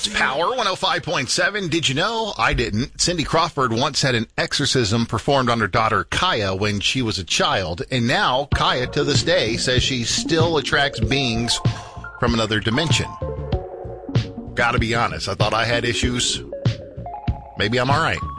It's Power 105.7. Did you know? I didn't. Cindy Crawford once had an exorcism performed on her daughter Kaya when she was a child. And now Kaya, to this day, says she still attracts beings from another dimension. Gotta be honest, I thought I had issues. Maybe I'm all right.